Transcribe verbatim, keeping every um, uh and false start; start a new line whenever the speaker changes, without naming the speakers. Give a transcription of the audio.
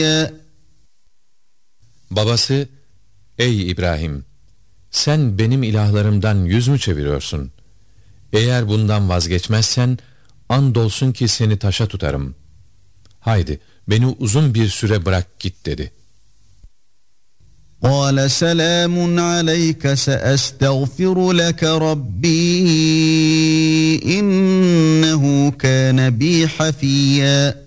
Babası, ey İbrahim, sen benim ilahlarımdan yüz mü çeviriyorsun? Eğer bundan vazgeçmezsen, andolsun ki seni taşa tutarım. Haydi, beni uzun bir süre bırak git dedi.
قَالَ سَلَامٌ عَلَيْكَ سَأَسْتَغْفِرُ لَكَ رَبِّي إِنَّهُ كَانَ بِي حَفِيًّا.